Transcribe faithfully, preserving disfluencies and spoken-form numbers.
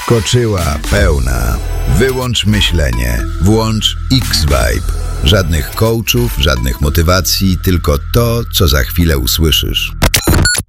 Skoczyła pełna. Wyłącz myślenie. Włącz X-Vibe. Żadnych coachów, żadnych motywacji, tylko to, co za chwilę usłyszysz.